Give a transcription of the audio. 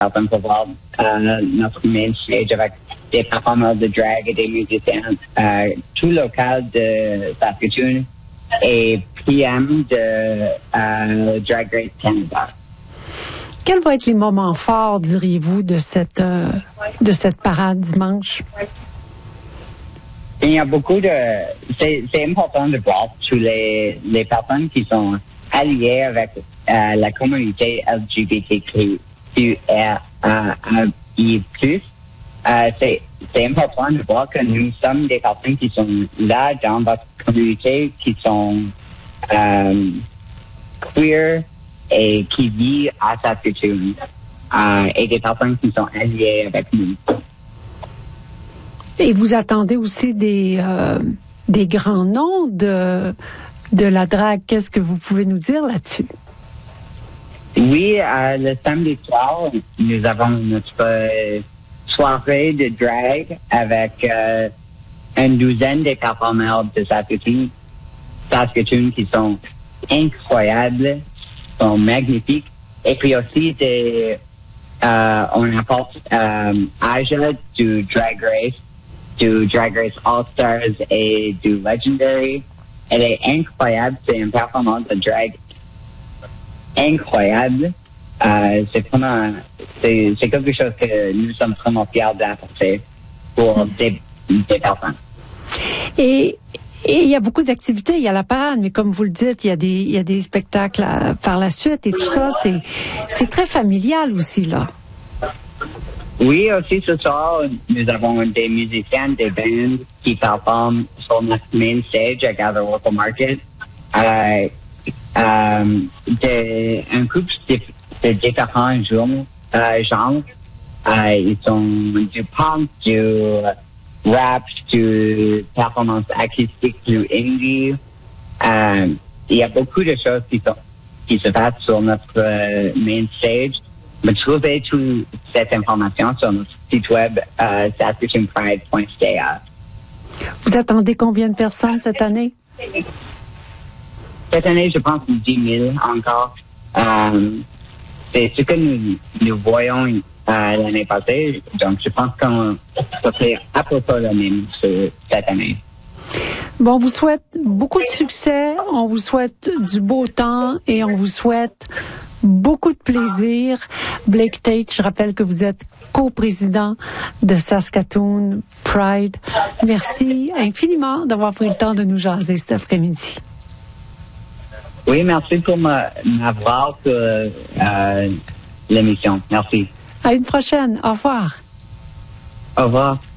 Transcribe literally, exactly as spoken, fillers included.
Saskatoon pour voir euh, notre main stage avec des performeurs de drag et des musiciens euh, tout local de Saskatoon et P M de euh, Drag Race Canada. Quels vont être les moments forts, diriez-vous, de cette euh, de cette parade dimanche? Il y a beaucoup de... C'est, c'est important de voir tous les, les personnes qui sont alliées avec euh, la communauté L G B T Q I plus. Euh, c'est, c'est important de voir que nous sommes des personnes qui sont là dans votre communauté, qui sont euh, queer et qui vivent à Saskatoon, euh, et des personnes qui sont alliées avec nous. Et vous attendez aussi des euh, des grands noms de de la drague. Qu'est-ce que vous pouvez nous dire là-dessus? Oui, euh, le samedi soir, nous avons notre euh, soirée de drag avec euh, une douzaine de performeurs de Saskatoon, Saskatoon qui sont incroyables, sont magnifiques. Et puis aussi, des, euh, on apporte euh, Aja du Drag Race, du Drag Race All-Stars et du Legendary. Elle est incroyable, c'est une performance de drag incroyable. Euh, c'est vraiment, c'est, c'est quelque chose que nous sommes vraiment fiers d'apporter pour des, des personnes. Et Et il y a beaucoup d'activités, il y a la parade, mais comme vous le dites, il y a des, il y a des spectacles à, par la suite et tout ça, c'est, c'est très familial aussi, là. Oui, aussi ce soir, nous avons des musiciens, des bands qui performent sur notre main stage à Gather Local Market. Euh, euh, de, un groupe de, de différents genres. Euh, genres. Euh, ils sont du punk, du rap, du performance acoustique, du indie. Euh, il y a beaucoup de choses qui, sont, qui se passent sur notre euh, main stage. Mais trouvez toute cette information sur notre site web euh, saskatoon pride point c a. Vous attendez combien de personnes cette année? Cette année, je pense dix mille encore. Euh, c'est ce que nous, nous voyons euh, l'année passée. Donc, je pense qu'on ça fait à peu près le même cette année. Bon, on vous souhaite beaucoup de succès, on vous souhaite du beau temps et on vous souhaite beaucoup de plaisir. Blake Tate, je rappelle que vous êtes coprésident de Saskatoon Pride. Merci infiniment d'avoir pris le temps de nous jaser cet après-midi. Oui, merci pour m'avoir pour euh, l'émission. Merci. À une prochaine. Au revoir. Au revoir.